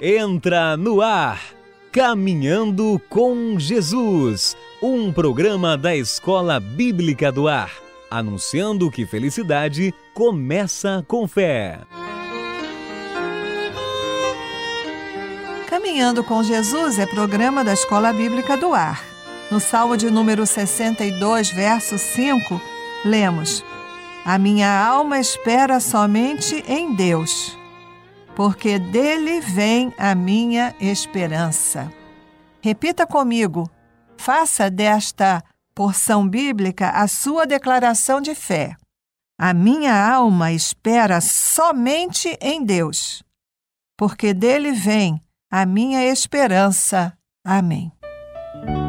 Entra no ar, Caminhando com Jesus, um programa da Escola Bíblica do Ar, anunciando que felicidade começa com fé. Caminhando com Jesus é programa da Escola Bíblica do Ar. No Salmo de número 62, verso 5, lemos: A minha alma espera somente em Deus, porque dele vem a minha esperança. Repita comigo, faça desta porção bíblica a sua declaração de fé. A minha alma espera somente em Deus, porque dele vem a minha esperança. Amém.